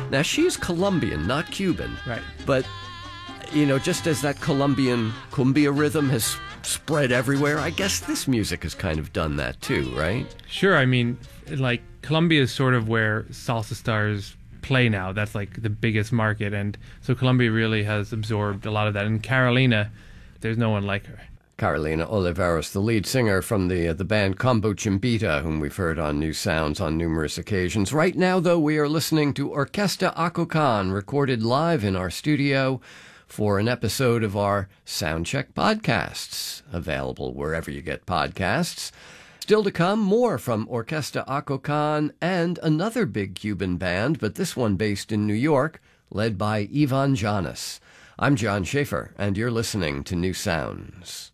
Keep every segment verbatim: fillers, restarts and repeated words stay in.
Now, she's Colombian, not Cuban. Right. But, you know, just as that Colombian cumbia rhythm has spread everywhere, I guess this music has kind of done that too, right? Sure. I mean, like, Colombia is sort of where salsa stars play now. That's like the biggest market. And so Colombia really has absorbed a lot of that. And Carolina, there's no one like her. Carolina Oliveros, the lead singer from the uh, the band Combo Chimbita, whom we've heard on New Sounds on numerous occasions. Right now, though, we are listening to Orquesta Acocan, recorded live in our studio for an episode of our Soundcheck podcasts, available wherever you get podcasts. Still to come, more from Orquesta Acocan and another big Cuban band, but this one based in New York, led by Ivan Janis. I'm John Schaefer, and you're listening to New Sounds.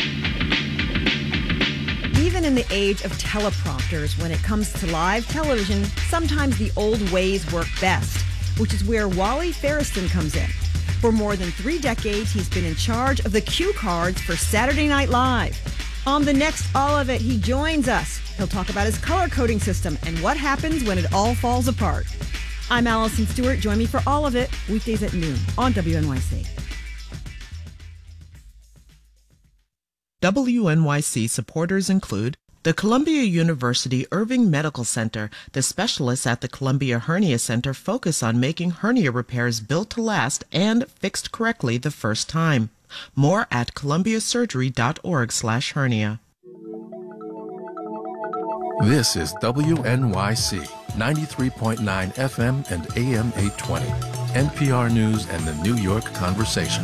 Even in the age of teleprompters, when it comes to live television, sometimes the old ways work best, which is where Wally Ferriston comes in. For more than three decades, he's been in charge of the cue cards for Saturday Night Live. On the next All of It, he joins us. He'll talk about his color coding system and what happens when it all falls apart. I'm Allison Stewart. Join me for All of It, weekdays at noon on W N Y C. W N Y C supporters include the Columbia University Irving Medical Center. The specialists at the Columbia Hernia Center focus on making hernia repairs built to last and fixed correctly the first time. More at columbiasurgery.org slash hernia. This is W N Y C, ninety-three point nine F M and A M eight twenty, N P R News and the New York Conversation.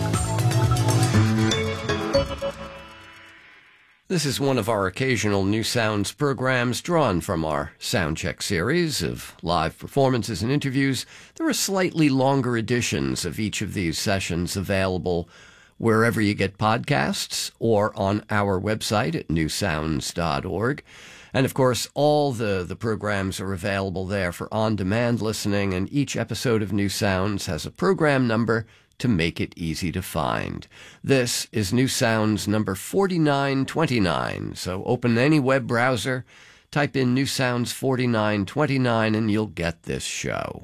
This is one of our occasional New Sounds programs drawn from our Soundcheck series of live performances and interviews. There are slightly longer editions of each of these sessions available wherever you get podcasts or on our website at new sounds dot org. And, of course, all the, the programs are available there for on-demand listening, and each episode of New Sounds has a program number to make it easy to find. This is New Sounds number forty-nine twenty-nine, so open any web browser, type in New Sounds forty-nine twenty-nine, and you'll get this show.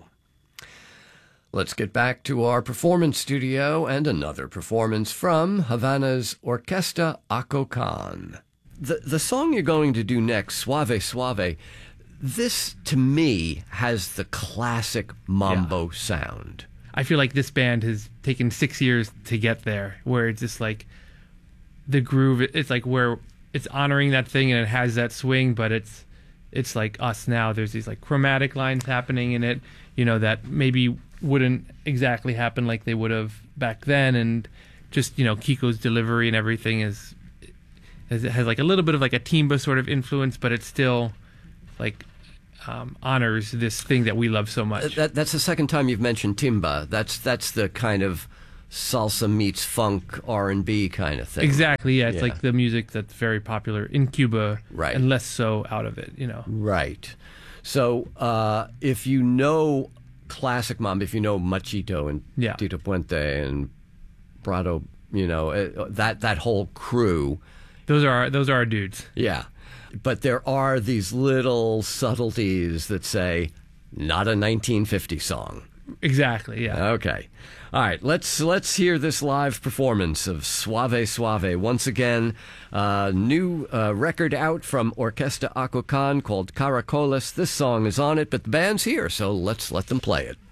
Let's get back to our performance studio and another performance from Havana's Orquesta Acocan. The, the song you're going to do next, Suave Suave, this, to me, has the classic mambo yeah. sound. I feel like this band has taken six years to get there, where it's just like the groove, it's like where it's honoring that thing and it has that swing, but it's it's like us now. There's these like chromatic lines happening in it, you know, that maybe wouldn't exactly happen like they would have back then, and just, you know, Kiko's delivery and everything is, is it has like a little bit of like a timba sort of influence, but it's still like Um, honors this thing that we love so much. That, that's the second time you've mentioned timba. That's that's the kind of salsa meets funk R and B kind of thing. Exactly, yeah. It's yeah. like the music that's very popular in Cuba, right, and less so out of it, you know. Right. So uh, if you know classic mambo, if you know Machito and yeah. Tito Puente and Prado, you know, uh, that that whole crew. Those are our, those are our dudes. Yeah. But there are these little subtleties that say, not a nineteen fifty song. Exactly, yeah. Okay. All right, let's let's hear this live performance of Suave Suave. Once again, uh, new uh, record out from Orquesta Acocan called Caracoles. This song is on it, but the band's here, so let's let them play it.